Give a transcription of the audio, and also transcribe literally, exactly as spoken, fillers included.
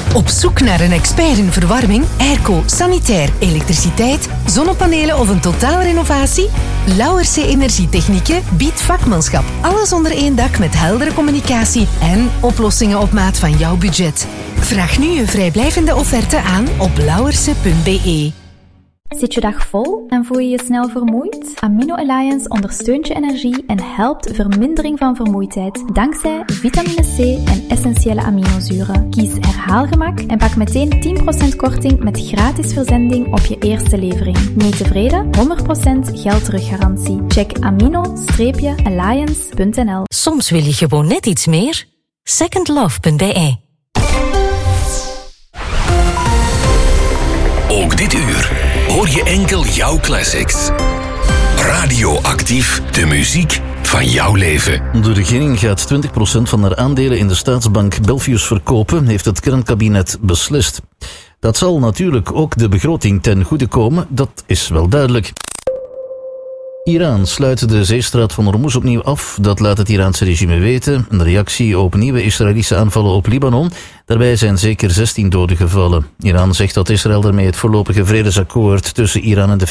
Op zoek naar een expert in verwarming, airco, sanitair, elektriciteit, zonnepanelen of een totaalrenovatie? Lauwerse Energietechnieken biedt vakmanschap. Alles onder één dak met heldere communicatie en oplossingen op maat van jouw budget. Vraag nu je vrijblijvende offerte aan op lauwerse punt b e. Zit je dag vol en voel je je snel vermoeid? Amino Alliance ondersteunt je energie en helpt vermindering van vermoeidheid dankzij vitamine C en essentiële aminozuren. Kies herhaalgemak en pak meteen tien procent korting met gratis verzending op je eerste levering. Niet tevreden? honderd procent geld teruggarantie. Check amino alliance punt n l. Soms wil je gewoon net iets meer. second love punt b e. Ook dit uur hoor je enkel jouw classics. Radioactief, de muziek van jouw leven. De regering gaat twintig procent van haar aandelen in de staatsbank Belfius verkopen, heeft het kernkabinet beslist. Dat zal natuurlijk ook de begroting ten goede komen, dat is wel duidelijk. Iran sluit de zeestraat van Hormuz opnieuw af. Dat laat het Iraanse regime weten. Een reactie op nieuwe Israëlische aanvallen op Libanon. Daarbij zijn zeker zestien doden gevallen. Iran zegt dat Israël daarmee het voorlopige vredesakkoord tussen Iran en de